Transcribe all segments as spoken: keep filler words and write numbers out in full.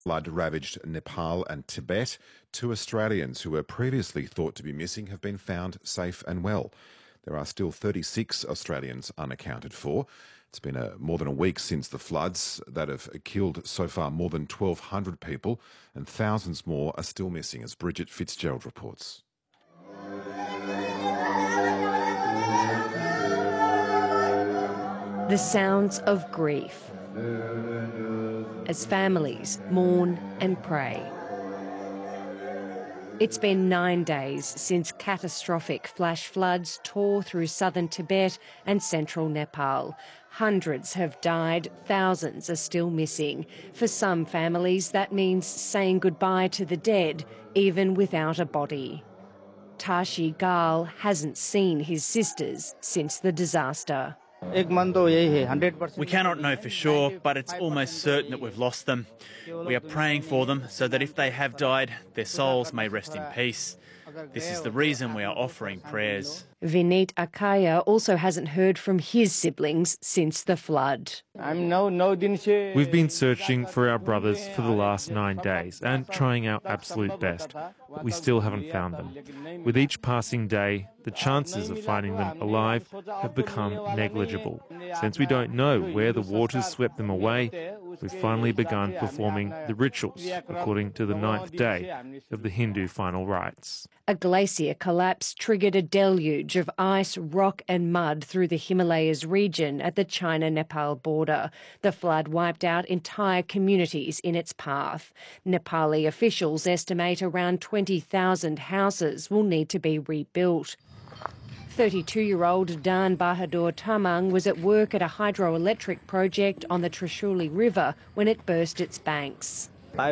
Flood ravaged Nepal and Tibet. Two Australians who were previously thought to be missing have been found safe and well. There are still thirty-six Australians unaccounted for. It's been a, more than a week since the floods that have killed so far more than twelve hundred people, and thousands more are still missing, as Bridget Fitzgerald reports. The sounds of grief as families mourn and pray. It's been nine days since catastrophic flash floods tore through southern Tibet and central Nepal. Hundreds have died, thousands are still missing. For some families, that means saying goodbye to the dead, even without a body. Tashi Gal hasn't seen his sisters since the disaster. We cannot know for sure, but it's almost certain that we've lost them. We are praying for them so that if they have died, their souls may rest in peace. This is the reason we are offering prayers. Vineet Akaya also hasn't heard from his siblings since the flood. We've been searching for our brothers for the last nine days and trying our absolute best, but we still haven't found them. With each passing day, the chances of finding them alive have become negligible. Since we don't know where the waters swept them away, we've finally begun performing the rituals according to the ninth day of the Hindu final rites. A glacier collapse triggered a deluge of ice, rock and mud through the Himalayas region at the China-Nepal border. The flood wiped out entire communities in its path. Nepali officials estimate around twenty thousand houses will need to be rebuilt. thirty-two-year-old Dan Bahadur Tamang was at work at a hydroelectric project on the Trishuli River when it burst its banks.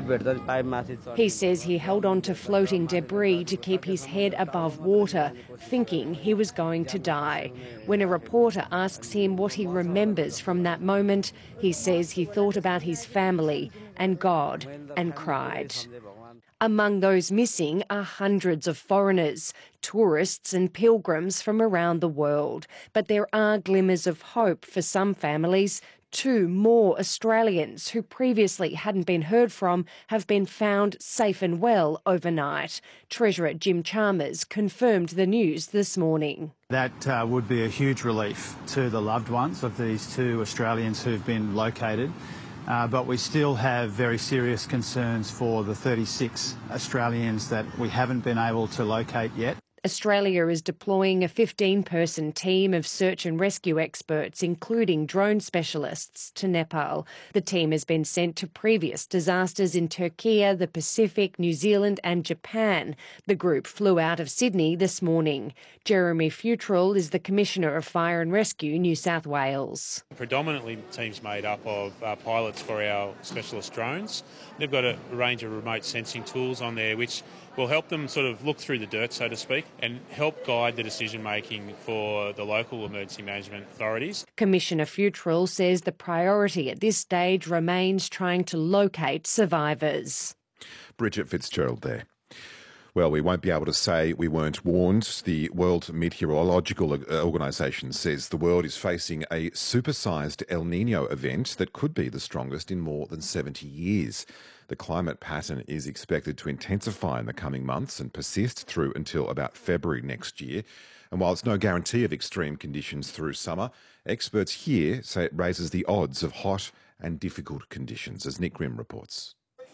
He says he held on to floating debris to keep his head above water, thinking he was going to die. When a reporter asks him what he remembers from that moment, he says he thought about his family and God and cried. Among those missing are hundreds of foreigners, tourists and pilgrims from around the world. But there are glimmers of hope for some families. Two more Australians who previously hadn't been heard from have been found safe and well overnight. Treasurer Jim Chalmers confirmed the news this morning. That uh, would be a huge relief to the loved ones of these two Australians who've been located. Uh, but we still have very serious concerns for the thirty-six Australians that we haven't been able to locate yet. Australia is deploying a fifteen-person team of search and rescue experts, including drone specialists, to Nepal. The team has been sent to previous disasters in Turkey, the Pacific, New Zealand and Japan. The group flew out of Sydney this morning. Jeremy Futrell is the Commissioner of Fire and Rescue, New South Wales. Predominantly teams made up of uh, pilots for our specialist drones. They've got a range of remote sensing tools on there which will help them sort of look through the dirt, so to speak, and help guide the decision-making for the local emergency management authorities. Commissioner Futrell says the priority at this stage remains trying to locate survivors. Bridget Fitzgerald there. Well, we won't be able to say we weren't warned. The World Meteorological Organization says the world is facing a supersized El Niño event that could be the strongest in more than seventy years. The climate pattern is expected to intensify in the coming months and persist through until about February next year. And while it's no guarantee of extreme conditions through summer, experts here say it raises the odds of hot and difficult conditions, as Nick Grimm reports.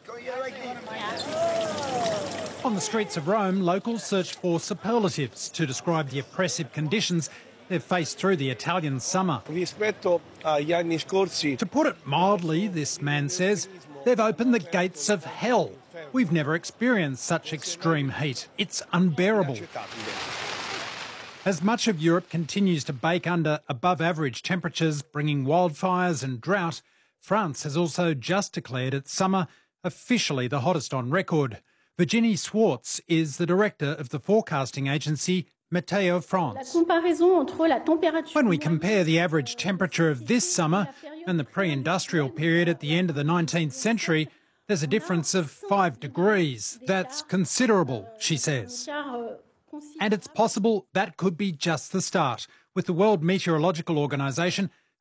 On the streets of Rome, locals search for superlatives to describe the oppressive conditions they've faced through the Italian summer. To put it mildly, this man says, they've opened the gates of hell. We've never experienced such extreme heat. It's unbearable. As much of Europe continues to bake under above-average temperatures, bringing wildfires and drought, France has also just declared its summer officially the hottest on record. Virginie Swartz is the director of the forecasting agency Météo France. When we compare the average temperature of this summer and the pre-industrial period at the end of the nineteenth century, there's a difference of five degrees. That's considerable, she says. And it's possible that could be just the start, with the World Meteorological Organization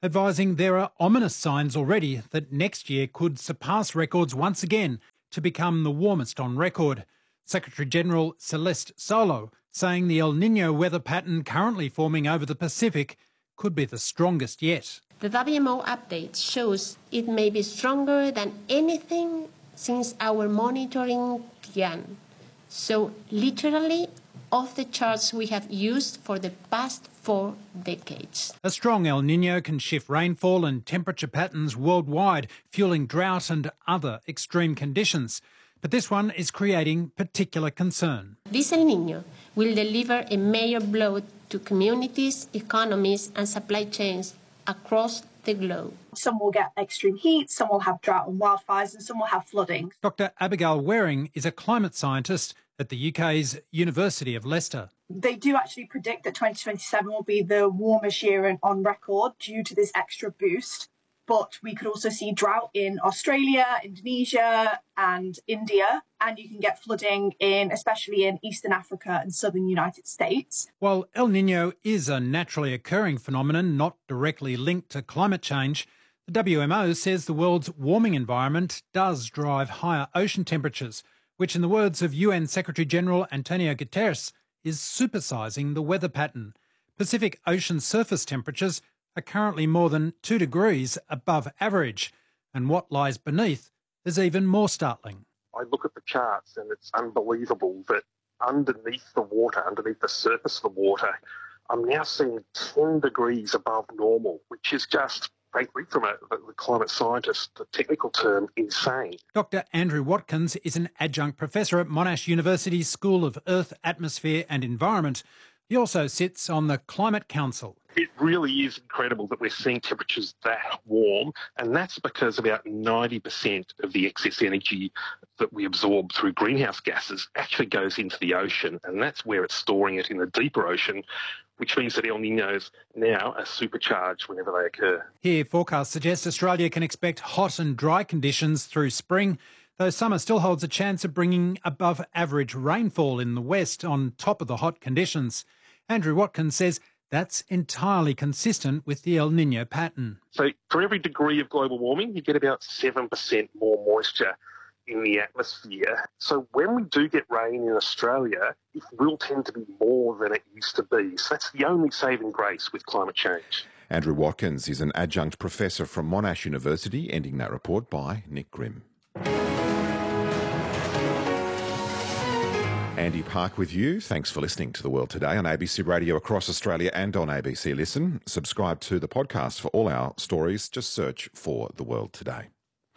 advising there are ominous signs already that next year could surpass records once again to become the warmest on record. Secretary-General Celeste Solo saying the El Niño weather pattern currently forming over the Pacific could be the strongest yet. The W M O update shows it may be stronger than anything since our monitoring began. So literally off the charts we have used for the past four decades. A strong El Niño can shift rainfall and temperature patterns worldwide, fueling drought and other extreme conditions. But this one is creating particular concern. This El Niño will deliver a major blow to communities, economies and supply chains across the globe. Some will get extreme heat, some will have drought and wildfires, and some will have flooding. Doctor Abigail Waring is a climate scientist at the U K's University of Leicester. They do actually predict that twenty twenty-seven will be the warmest year on record due to this extra boost. But we could also see drought in Australia, Indonesia and India, and you can get flooding in, especially in Eastern Africa and southern United States. While El Niño is a naturally occurring phenomenon not directly linked to climate change, the W M O says the world's warming environment does drive higher ocean temperatures, which in the words of U N Secretary-General Antonio Guterres is supersizing the weather pattern. Pacific Ocean surface temperatures are currently more than two degrees above average, and what lies beneath is even more startling. I look at the charts and it's unbelievable that underneath the water, underneath the surface of the water, I'm now seeing ten degrees above normal, which is just, frankly, from a, a climate scientist, the technical term, insane. Doctor Andrew Watkins is an adjunct professor at Monash University's School of Earth, Atmosphere and Environment. He also sits on the Climate Council. It really is incredible that we're seeing temperatures that warm, and that's because about ninety percent of the excess energy that we absorb through greenhouse gases actually goes into the ocean, and that's where it's storing it in the deeper ocean, which means that El Niños now are supercharged whenever they occur. Here, forecasts suggest Australia can expect hot and dry conditions through spring, though summer still holds a chance of bringing above average rainfall in the west on top of the hot conditions. Andrew Watkins says that's entirely consistent with the El Niño pattern. So for every degree of global warming, you get about seven percent more moisture in the atmosphere. So when we do get rain in Australia, it will tend to be more than it used to be. So that's the only saving grace with climate change. Andrew Watkins is an adjunct professor from Monash University, ending that report by Nick Grimm. Andy Park with you. Thanks for listening to The World Today on A B C Radio across Australia and on A B C Listen. Subscribe to the podcast for all our stories. Just search for The World Today.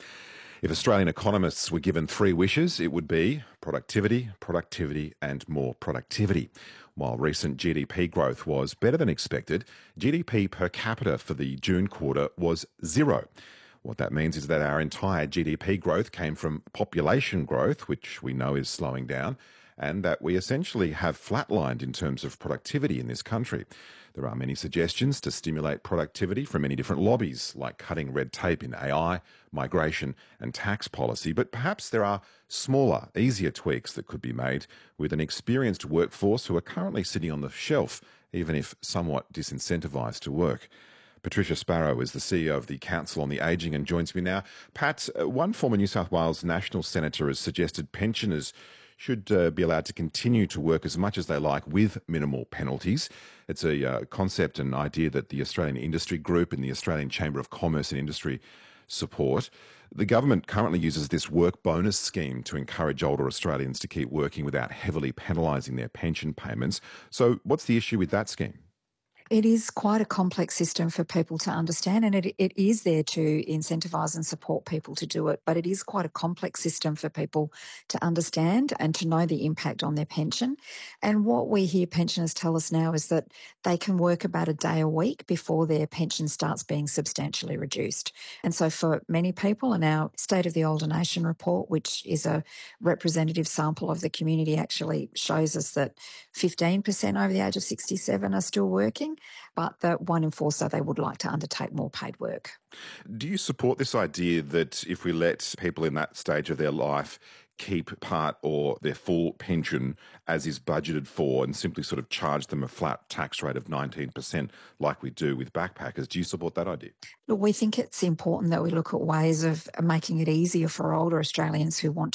If Australian economists were given three wishes, it would be productivity, productivity and more productivity. While recent G D P growth was better than expected, G D P per capita for the June quarter was zero. What that means is that our entire G D P growth came from population growth, which we know is slowing down, and that we essentially have flatlined in terms of productivity in this country. There are many suggestions to stimulate productivity from many different lobbies, like cutting red tape in A I, migration and tax policy, but perhaps there are smaller, easier tweaks that could be made with an experienced workforce who are currently sitting on the shelf, even if somewhat disincentivised to work. Patricia Sparrow is the C E O of the Council on the Ageing and joins me now. Pat, one former New South Wales national senator has suggested pensioners should uh, be allowed to continue to work as much as they like with minimal penalties. It's a uh, concept and idea that the Australian Industry Group and the Australian Chamber of Commerce and Industry support. The government currently uses this work bonus scheme to encourage older Australians to keep working without heavily penalising their pension payments. So what's the issue with that scheme? It is quite a complex system for people to understand, and it, it is there to incentivise and support people to do it, but it is quite a complex system for people to understand and to know the impact on their pension. And what we hear pensioners tell us now is that they can work about a day a week before their pension starts being substantially reduced. And so for many people, in our State of the Older Nation report, which is a representative sample of the community, actually shows us that fifteen percent over the age of sixty-seven are still working, but that one in four say they would like to undertake more paid work. Do you support this idea that if we let people in that stage of their life keep part or their full pension as is budgeted for and simply sort of charge them a flat tax rate of nineteen percent like we do with backpackers. Do you support that idea? Look, we think it's important that we look at ways of making it easier for older Australians who want